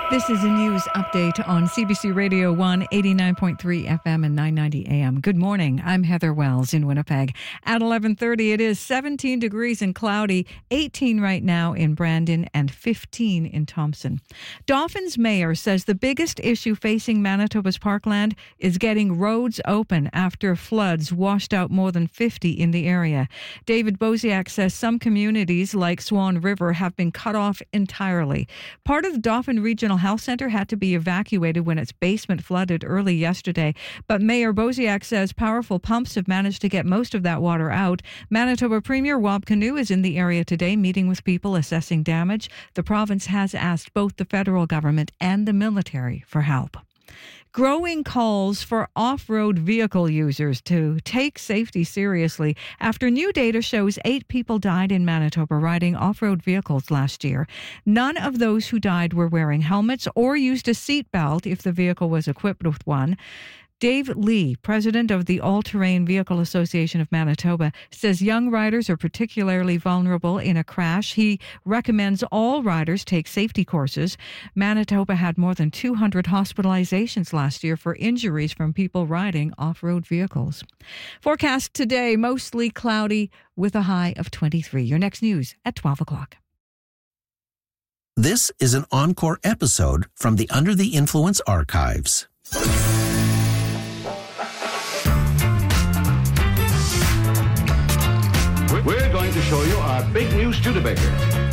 This is a news update on CBC Radio 1, 89.3 FM and 990 AM. Good morning. I'm Heather Wells in Winnipeg. At 11:30, it is 17 degrees and cloudy, 18 right now in Brandon and 15 in Thompson. Dawfin's mayor says the biggest issue facing Manitoba's parkland is getting roads open after floods washed out more than 50 in the area. David Bosiak says some communities like Swan River have been cut off entirely. Part of the Dauphin Regional Health Center had to be evacuated when its basement flooded early yesterday, but Mayor Bosiak says powerful pumps have managed to get most of that water out. Manitoba Premier Wab Kinew is in the area today, meeting with people, assessing damage. The province has asked both the federal government and the military for help. Growing calls for off-road vehicle users to take safety seriously after new data shows 8 people died in Manitoba riding off-road vehicles last year. None of those who died were wearing helmets or used a seatbelt if the vehicle was equipped with one. Dave Lee, president of the All-Terrain Vehicle Association of Manitoba, says young riders are particularly vulnerable in a crash. He recommends all riders take safety courses. Manitoba had more than 200 hospitalizations last year for injuries from people riding off-road vehicles. Forecast today, mostly cloudy with a high of 23. Your next news at 12 o'clock. This is an encore episode from the Under the Influence archives. We're going to show you our big new Studebaker.